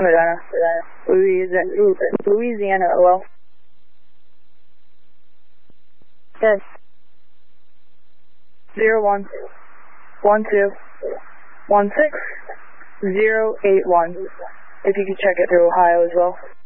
Medina. Louisiana, hello? Yes. 011216 081. If you could check it through Ohio as well.